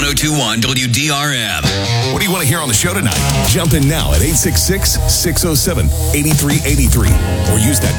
1021 WDRM. What do you want to hear on the show tonight? Jump in now at 866-607-8383 or use that